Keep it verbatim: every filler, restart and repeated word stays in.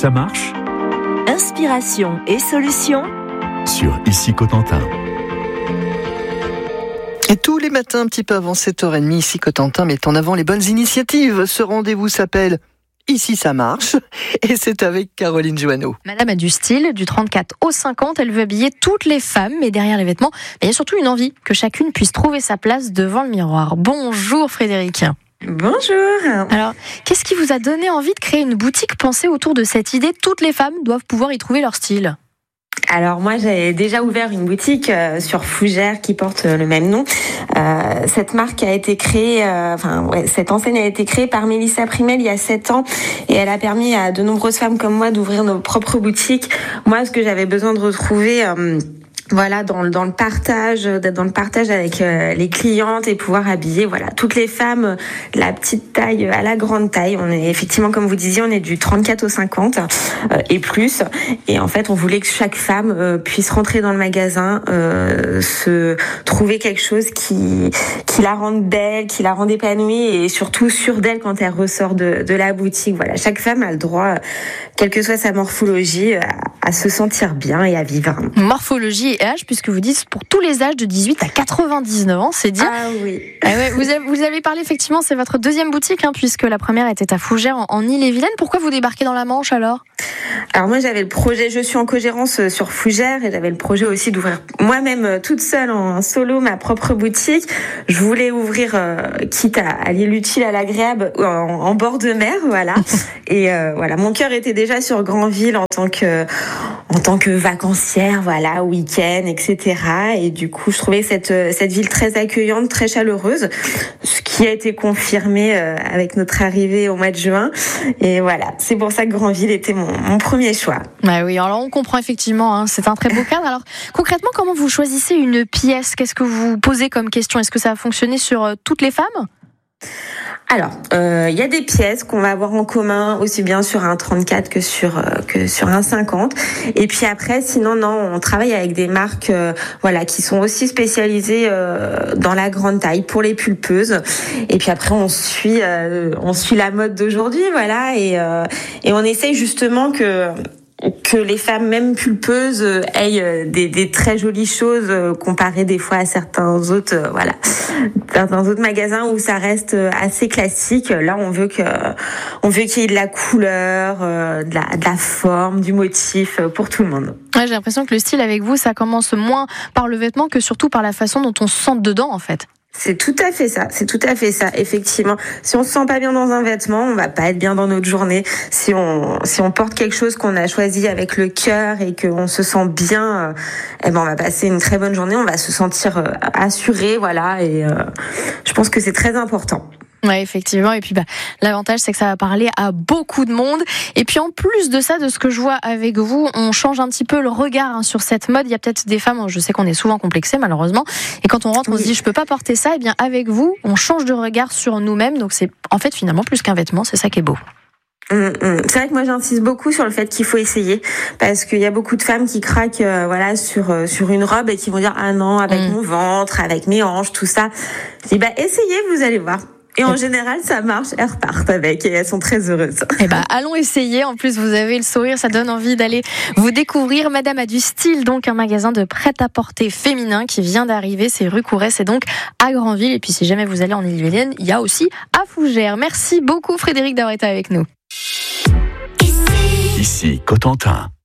ça marche. Inspiration et solutions Sur Ici Cotentin. Et tous les matins, un petit peu avant sept heures trente, Ici Cotentin met en avant les bonnes initiatives. Ce rendez-vous s'appelle Ici ça marche et c'est avec Caroline Joanneau. Madame a du style, du trente-quatre au cinquante, elle veut habiller toutes les femmes, mais derrière les vêtements, il y a surtout une envie que chacune puisse trouver sa place devant le miroir. Bonjour Frédéric. Bonjour. Alors, qu'est-ce qui vous a donné envie de créer une boutique pensée autour de cette idée ? Toutes les femmes doivent pouvoir y trouver leur style. Alors moi j'ai déjà ouvert une boutique euh, sur Fougères qui porte euh, le même nom. Euh, cette marque a été créée, euh, enfin ouais, cette enseigne a été créée par Mélissa Primel il y a sept ans et elle a permis à de nombreuses femmes comme moi d'ouvrir nos propres boutiques. Moi ce que j'avais besoin de retrouver euh, Voilà, dans, dans le partage, d'être dans le partage avec euh, les clientes et pouvoir habiller, voilà, toutes les femmes, de la petite taille à la grande taille. On est effectivement, comme vous disiez, on est du trente-quatre au cinquante euh, et plus. Et en fait, on voulait que chaque femme euh, puisse rentrer dans le magasin, euh, se trouver quelque chose qui qui la rende belle, qui la rende épanouie et surtout sûre d'elle quand elle ressort de, de la boutique. Voilà, chaque femme a le droit, quelle que soit sa morphologie, à, à se sentir bien et à vivre. Morphologie et âge, puisque vous dites pour tous les âges de dix-huit à quatre-vingt-dix-neuf ans, c'est dire. Ah oui. Ah ouais, vous, avez, vous avez parlé effectivement, c'est votre deuxième boutique, hein, puisque la première était à Fougères en, en Ille-et-Vilaine. Pourquoi vous débarquez dans la Manche alors ? Alors moi j'avais le projet, je suis en co-gérance sur Fougères et j'avais le projet aussi d'ouvrir moi-même toute seule en solo ma propre boutique. Je voulais ouvrir, euh, quitte à allier l'utile à l'agréable, en, en bord de mer, voilà. Et euh, voilà, mon cœur était déjà sur Granville en tant que en tant que vacancière, voilà, week-end, et cetera. Et du coup, je trouvais cette cette ville très accueillante, très chaleureuse, ce qui a été confirmé euh, avec notre arrivée au mois de juin. Et voilà, c'est pour ça que Granville était mon, mon premier choix. Bah oui, alors on comprend effectivement, hein, c'est un très beau cadre. Alors concrètement, comment vous choisissez une pièce ? Qu'est-ce que vous posez comme question ? Est-ce que ça a fonctionné sur euh, toutes les femmes ? Alors, il euh, y a des pièces qu'on va avoir en commun aussi bien sur un trente-quatre que sur euh, que sur un cinquante. Et puis après, sinon non, on travaille avec des marques, euh, voilà, qui sont aussi spécialisées euh, dans la grande taille pour les pulpeuses. Et puis après, on suit euh, on suit la mode d'aujourd'hui, voilà, et euh, et on essaye justement que que les femmes même pulpeuses aient des, des très jolies choses comparées des fois à certains autres, euh, voilà, certains autres magasins où ça reste assez classique. Là, on veut que, on veut qu'il y ait de la couleur, euh, de la, de la forme, du motif pour tout le monde. Ouais, j'ai l'impression que le style avec vous, ça commence moins par le vêtement que surtout par la façon dont on se sent dedans, en fait. C'est tout à fait ça, c'est tout à fait ça, effectivement. Si on se sent pas bien dans un vêtement, on va pas être bien dans notre journée. Si on si on porte quelque chose qu'on a choisi avec le cœur et qu'on se sent bien, euh, eh ben on va passer une très bonne journée, on va se sentir euh, assuré, voilà. Et euh, je pense que c'est très important. Ouais, effectivement. Et puis, bah, l'avantage, c'est que ça va parler à beaucoup de monde. Et puis, en plus de ça, de ce que je vois avec vous, on change un petit peu le regard hein, sur cette mode. Il y a peut-être des femmes, je sais qu'on est souvent complexés, malheureusement. Et quand on rentre, on oui. se dit, je peux pas porter ça. Et bien, avec vous, on change de regard sur nous-mêmes. Donc, c'est en fait finalement plus qu'un vêtement. C'est ça qui est beau. Mmh, mmh. C'est vrai que moi j'insiste beaucoup sur le fait qu'il faut essayer parce qu'il y a beaucoup de femmes qui craquent euh, voilà sur euh, sur une robe et qui vont dire ah non avec mmh. mon ventre, avec mes hanches, tout ça. Je dis bah essayez, vous allez voir. Et en général, ça marche, elles repartent avec et elles sont très heureuses. Eh ben, allons essayer. En plus, vous avez le sourire, ça donne envie d'aller vous découvrir. Madame a du style, donc un magasin de prêt-à-porter féminin qui vient d'arriver. C'est rue Courret, c'est donc à Granville. Et puis, si jamais vous allez en Ille-et-Vilaine, il y a aussi à Fougères. Merci beaucoup, Frédéric, d'avoir été avec nous. Ici Cotentin.